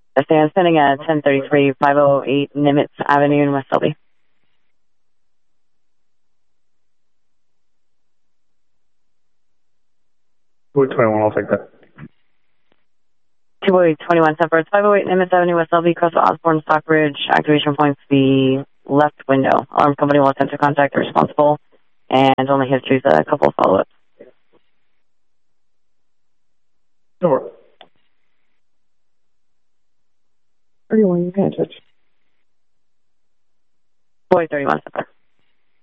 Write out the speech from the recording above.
Stand sending at 1033, 508 Nimitz Avenue in West Selby. 21, I'll take that. 221 separates 508 Nimitz Avenue, West Selby, across the Osborne Stockbridge. Activation points the left window. Alarm company will attempt to contact the responsible, and only history is a couple of follow-ups. Over. 31, you can't touch. 31 separates.